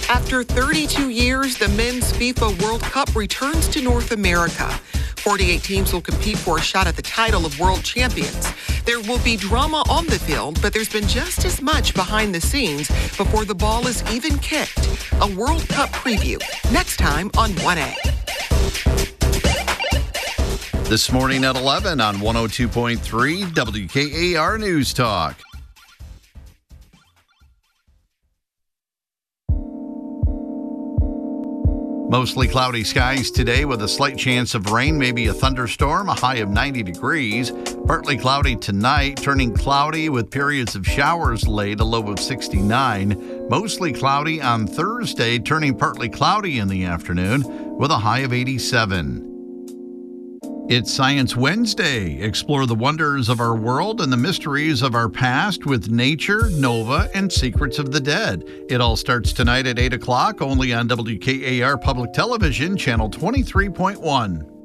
After 32 years, the Men's FIFA World Cup returns to North America. 48 teams will compete for a shot at the title of world champions. There will be drama on the field, but there's been just as much behind the scenes before the ball is even kicked. A World Cup preview next time on 1A. This morning at 11 on 102.3 WKAR News Talk. Mostly cloudy skies today with a slight chance of rain, maybe a thunderstorm, a high of 90 degrees. Partly cloudy tonight, turning cloudy with periods of showers late, a low of 69. Mostly cloudy on Thursday, turning partly cloudy in the afternoon with a high of 87. It's Science Wednesday. Explore the wonders of our world and the mysteries of our past with nature, NOVA, and Secrets of the Dead. It all starts tonight at 8 o'clock, only on WKAR Public Television, Channel 23.1.